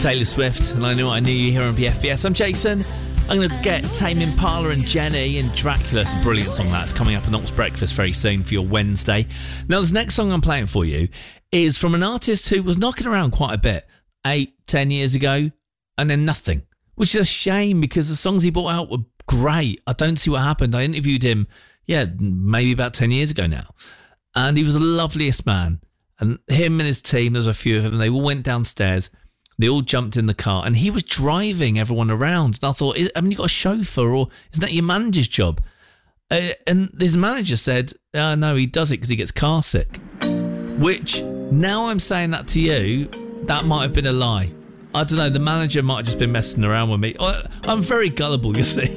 Taylor Swift, and I Knew What I Knew You here on BFBS. I'm Jason. I'm going to get Tame Impala and Jenny and Dracula. It's a brilliant song that's coming up on Knox Breakfast very soon for your Wednesday. Now, this next song I'm playing for you is from an artist who was knocking around quite a bit 8-10 years ago, and then nothing, which is a shame because the songs he brought out were great. I don't see what happened. I interviewed him, maybe about 10 years ago now, and he was the loveliest man. And him and his team, there's a few of them, they all went downstairs. They all jumped in the car and he was driving everyone around. And I thought, haven't you got a chauffeur, or isn't that your manager's job? And his manager said, no, he does it because he gets car sick. Which, now I'm saying that to you, that might have been a lie. I don't know, the manager might have just been messing around with me. I'm very gullible, you see.